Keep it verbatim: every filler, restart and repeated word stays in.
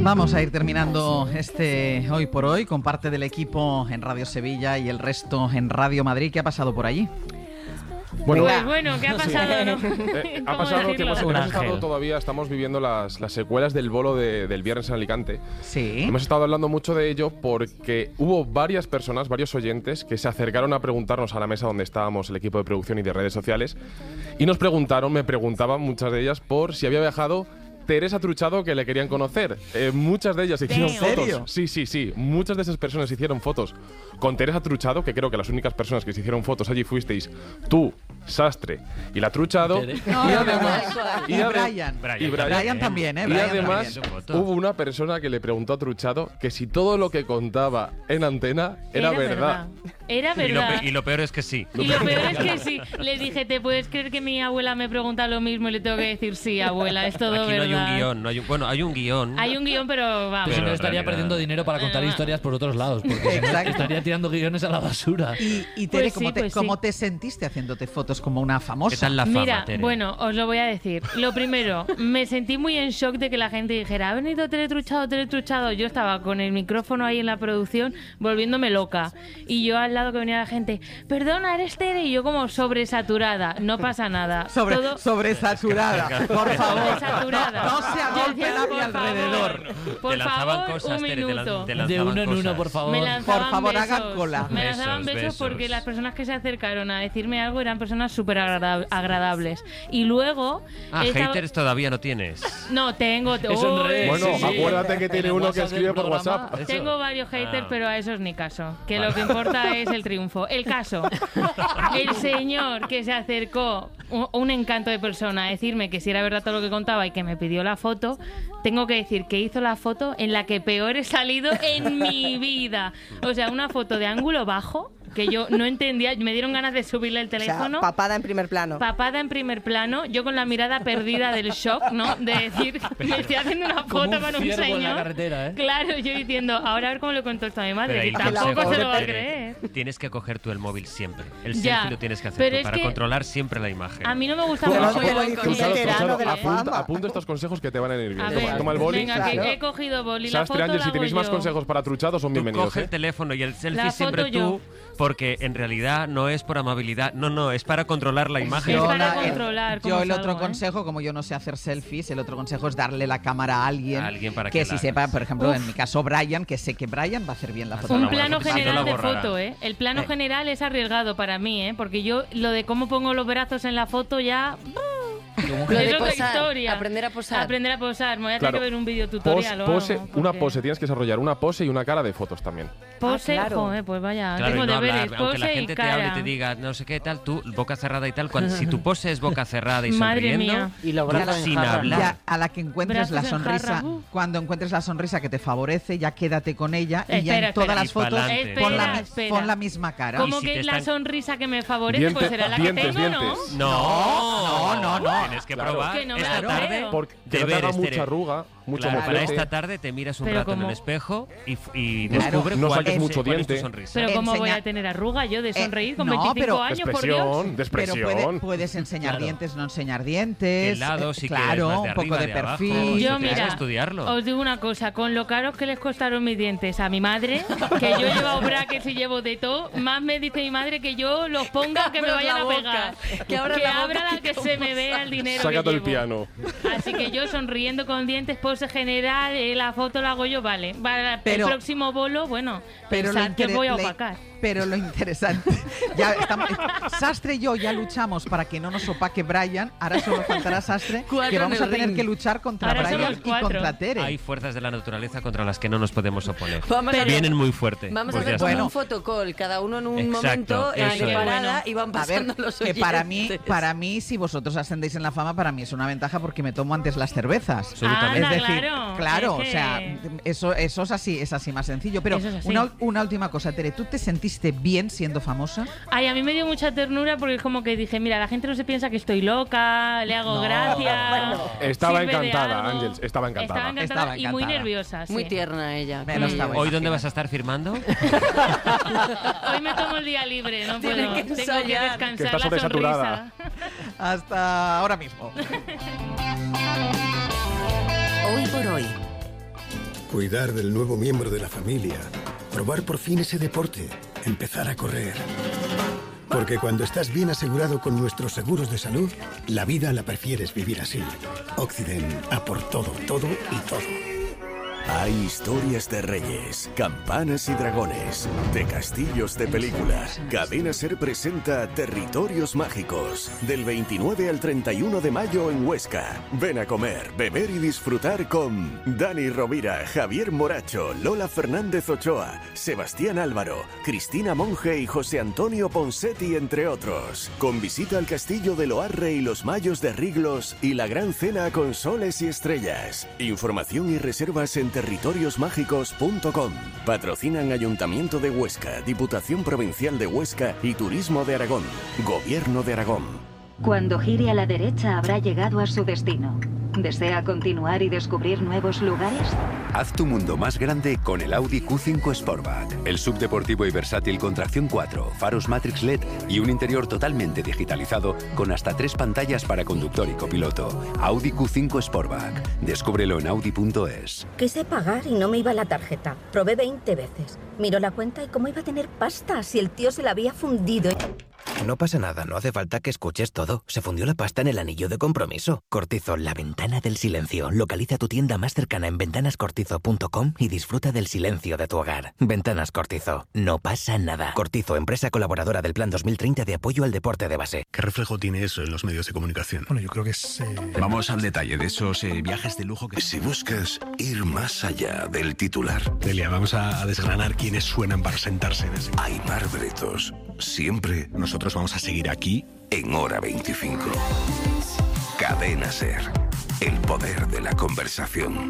Vamos a ir terminando este Hoy por Hoy con parte del equipo en Radio Sevilla y el resto en Radio Madrid. ¿Qué ha pasado por allí? Bueno, pues bueno, ¿qué ha pasado? ¿No? Eh, ha pasado que hemos, hemos estado todavía, estamos viviendo las, las secuelas del bolo de, del viernes en Alicante. Sí. Hemos estado hablando mucho de ello porque hubo varias personas, varios oyentes, que se acercaron a preguntarnos a la mesa donde estábamos el equipo de producción y de redes sociales y nos preguntaron, me preguntaban muchas de ellas por si había viajado Teresa Truchado, que le querían conocer. Eh, muchas de ellas hicieron ¿En fotos. serio? Sí, sí, sí. Muchas de esas personas hicieron fotos con Teresa Truchado, que creo que las únicas personas que se hicieron fotos allí fuisteis tú, Sastre y la Truchado. No, y no, además, no, y y ade- Brian. y Brian. Brian también, ¿eh? Y Brian además también. hubo una persona que le preguntó a Truchado que si todo lo que contaba en antena era, Era verdad. Era Y lo, verdad. pe- y lo peor es que sí. Y lo peor es que sí. Le dije, ¿te puedes creer que mi abuela me pregunta lo mismo y le tengo que decir sí, abuela? Es todo Aquí no verdad. hay un guión. No hay un, bueno, hay un guión. Hay un guión, pero vamos. Pero no en estaría realidad- perdiendo dinero para contar Bueno, historias por otros lados, porque si no, Exacto. estaría tirando guiones a la basura. Y, y Tere, Pues ¿cómo, sí, te, pues sí. cómo te sentiste haciéndote fotos como una famosa? ¿Qué tal la fama, Mira, Tere? bueno, os lo voy a decir. Lo primero, me sentí muy en shock de que la gente dijera, ha venido Teletruchado, Teletruchado. Yo estaba con el micrófono ahí en la producción volviéndome loca. Y yo al lado que venía la gente, perdona, eres Tere. Y yo como sobresaturada. No pasa nada. Sobre, Todo sobresaturada, por favor. sobresaturada. No, no se Yo agolpen decía, a mi por alrededor. favor, Por te lanzaban favor, cosas, un Tere, te lan- minuto. te De lanzaban uno en uno, cosas. por favor. Me lanzaban Por favor, besos. hagan cola. Me lanzaban Besos, besos, besos. porque las personas que se acercaron a decirme algo eran personas súper agrada- agradables. Y luego... Ah, estaba- haters todavía no tienes. No, tengo... Eso en Uy, redes, Bueno, sí, sí. acuérdate que tiene En el uno que WhatsApp del escribe por programa, WhatsApp. eso. Tengo varios haters, Ah. pero a esos ni caso. Que lo que importa es el triunfo. El caso. El señor que se acercó, un, un encanto de persona, a decirme que si era verdad todo lo que contaba y que me pidió la foto, tengo que decir que hizo la foto en la que peor he salido en mi vida. O sea, una foto de ángulo bajo que yo no entendía. Me dieron ganas de subirle el O sea, teléfono. papada en primer plano. Papada en primer plano, yo con la mirada perdida del shock, ¿no? De decir, me estoy haciendo una Como foto un con un ciervo en la señor. carretera, ¿eh? Claro, yo diciendo, ahora a ver cómo le cuento esto a mi Pero madre. ahí Y el tampoco consejo, se lo va a Tere, creer. Tienes que coger tú el móvil siempre. El Ya, selfie lo tienes que hacer pero tú es para que controlar siempre la imagen. A mí no me gusta Pero mucho. no, pero el el boli. Truchado, veterano Truchado, de la apunta, fama. apunta estos consejos que te van a ir bien. A Toma, ver, toma el boli. venga, Claro. que he cogido boli. La Sastre, foto Ángel, la si hago tenéis más yo. consejos para Truchado, son Tú bienvenidos. coge ¿eh? el teléfono y el La selfie foto siempre yo. tú, porque en realidad no es por amabilidad, no, no, es para controlar la imagen. Es para la- el- controlar cómo yo el otro salgo, ¿eh? consejo, como yo no sé hacer selfies, el otro consejo es darle la cámara a alguien, A alguien para que, que si la sepa, hagas. por ejemplo, Uf. en mi caso Brian, que sé que Brian va a hacer bien la foto. Un no, bueno, plano porque si no general la de borrará. foto, ¿eh? El plano Eh. general es arriesgado para mí, ¿eh? Porque yo lo de cómo pongo los brazos en la foto ya... Lo de es otra posar, historia. aprender a posar. Aprender a posar. Me voy a tener Claro. que ver un video Pos- tutorial o pose, algo, una porque- pose, tienes que desarrollar una pose y una cara de fotos también. Pose, Ah, claro. joder, pues vaya, Claro, tengo y no deberes, hablar, aunque la pose gente y te hable y cara. te diga no sé qué tal, tú boca cerrada y tal, cuando, si tu pose es boca cerrada y Madre sonriendo, mía. Y los tú brazos en sin jarra. hablar. Ya, a la que encuentres la Brazos en sonrisa, jarra, uh. cuando encuentres la sonrisa que te favorece, ya quédate con ella y ya Espera, en todas espera. las Y fotos pa'lante. pon, la, Espera, mi- espera. pon la misma cara. Como Y si que te la están- sonrisa que me favorece, Dientes, pues será la dientes, que tengo, ¿no? dientes. No, No, no, no. Tienes que Claro. probar Que no me esta lo tarde. creo. Porque que no te haga deberes, mucha Tere. arruga, mucho Claro, para moflete. esta tarde te miras un Pero rato en como- el espejo y, f- y Claro. descubre No cuál, saques es, mucho cuál es tu diente. sonrisa. Pero ¿cómo voy Enseña- a tener arruga yo de Eh, sonreír con no, veinticinco pero- años, por Dios? Expresión, de Pero expresión. puede- puedes enseñar Claro. dientes, no enseñar dientes. El lado eh, sí que es claro, más de un poco arriba, de de abajo. perfil. Yo, Yo, tienes que mira, estudiarlo. os digo una cosa, con lo caros que les costaron mis dientes a mi madre, que yo he llevado brackets y llevo de todo, más me dice mi madre que yo los ponga que me Abras vayan la a boca, pegar. que abras la boca, abra la que que se me vea el dinero Saca que todo el llevo. piano. Así que yo sonriendo con dientes, pose general, eh, la foto la hago yo, vale. Para Pero- el próximo bolo, bueno, Pero lo, pensad que intere- voy a le- opacar. pero lo interesante, ya estamos, Sastre y yo ya luchamos para que no nos opaque Brian, ahora solo faltará Sastre, Cuatro que en vamos el a tener ring. que luchar contra Ahora Brian somos y cuatro. contra Tere. Hay fuerzas de la naturaleza contra las que no nos podemos oponer. Vamos a hacer- Vienen muy fuerte. Vamos a Pues hacer ya como está. Bueno. un fotocall, cada uno en un Exacto, momento, en eso es. separada, Bueno. y van A ver, pasando los que oyentes. para mí, para mí, si vosotros ascendéis en la fama, para mí es una ventaja porque me tomo antes las cervezas. Absolutamente. Anda, Es decir, claro, claro, es o sea, que- eso, eso es así, es así más sencillo. Pero Eso es así. una, una última cosa, Tere, ¿tú te sentiste bien siendo famosa? Ay, a mí me dio mucha ternura porque es como que dije, mira, la gente no se piensa que estoy loca, le hago No. gracia. Estaba sirve de encantada, algo. Ángels, estaba encantada. Estaba encantada Estaba y muy encantada. nerviosa. Sí. Muy tierna ella. Me lo Mm. estaba ¿Hoy dónde imaginando. vas a estar firmando? Hoy me tomo el día libre, no Tiene puedo. que Tengo que ensayar. descansar Que está la sobresaturada. sonrisa. Hasta ahora mismo. Hoy por hoy. cuidar del nuevo miembro de la familia, probar por fin ese deporte, empezar a correr. Porque cuando estás bien asegurado con nuestros seguros de salud, la vida la prefieres vivir así. Occident, a por todo, todo y todo. Hay historias de reyes, campanas y dragones, de castillos de película. Cadena Ser presenta Territorios Mágicos, del veintinueve al treinta y uno de mayo en Huesca. Ven a comer, beber y disfrutar con Dani Rovira, Javier Moracho, Lola Fernández Ochoa, Sebastián Álvaro, Cristina Monge y José Antonio Ponsetti, entre otros. Con visita al castillo de Loarre y los Mayos de Riglos y la gran cena con soles y estrellas. Información y reservas en territorios mágicos punto com. Patrocinan Ayuntamiento de Huesca, Diputación Provincial de Huesca y Turismo de Aragón. Gobierno de Aragón. Cuando gire a la derecha habrá llegado a su destino. ¿Desea continuar y descubrir nuevos lugares? Haz tu mundo más grande con el Audi Q cinco Sportback. El subdeportivo y versátil con tracción cuatro, faros Matrix L E D y un interior totalmente digitalizado con hasta tres pantallas para conductor y copiloto. Audi Q cinco Sportback. Descúbrelo en audi punto es. Quise pagar y no me iba la tarjeta. Probé veinte veces. Miró la cuenta y cómo iba a tener pasta si el tío se la había fundido. No pasa nada, no hace falta que escuches todo. Se fundió la pasta en el anillo de compromiso. Cortizo, la ventana del silencio. Localiza tu tienda más cercana en ventanas cortizo punto com y disfruta del silencio de tu hogar. Ventanas Cortizo. No pasa nada. Cortizo, empresa colaboradora del Plan dos mil treinta de apoyo al deporte de base. ¿Qué reflejo tiene eso en los medios de comunicación? Bueno, yo creo que es... Eh... Vamos al detalle de esos eh, viajes de lujo que... Si buscas ir más allá del titular... Delia, vamos a, a desgranar quiénes suenan para sentarse en ese... Aimar Bretos. Siempre... Nosotros vamos a seguir aquí en Hora veinticinco. Cadena Ser. El poder de la conversación.